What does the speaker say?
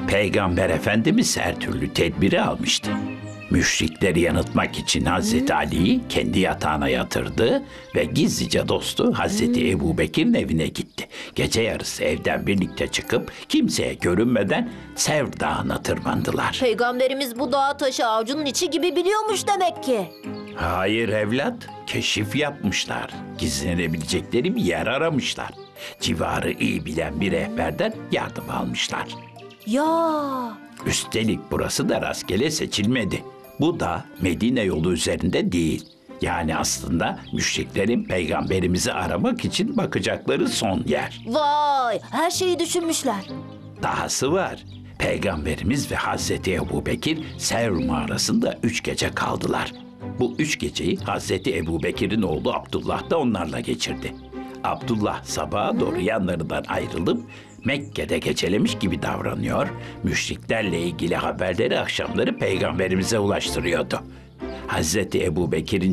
Peygamber Efendimiz her türlü tedbiri almıştı. Müşrikleri yanıltmak için Hazreti Ali'yi kendi yatağına yatırdı ve gizlice dostu Hazreti Ebubekir'in evine gitti. Gece yarısı evden birlikte çıkıp kimseye görünmeden Sevr Dağı'na tırmandılar. Peygamberimiz bu dağı taşı avucunun içi gibi biliyormuş demek ki. Hayır evlat, keşif yapmışlar. Gizlenebilecekleri bir yer aramışlar. Civarı iyi bilen bir rehberden yardım almışlar. Ya Üstelik burası da rastgele seçilmedi. Bu da Medine yolu üzerinde değil. Yani aslında müşriklerin peygamberimizi aramak için bakacakları son yer. vay, her şeyi düşünmüşler. Dahası var. Peygamberimiz ve Hazreti Ebubekir Sevr mağarasında 3 gece kaldılar. Bu 3 geceyi Hazreti Ebubekir'in oğlu Abdullah da onlarla geçirdi. Abdullah sabaha doğru yanlarından ayrılıp Mekke'de gecelemiş gibi davranıyor, müşriklerle ilgili haberleri akşamları peygamberimize ulaştırıyordu. Hazreti Ebubekir'in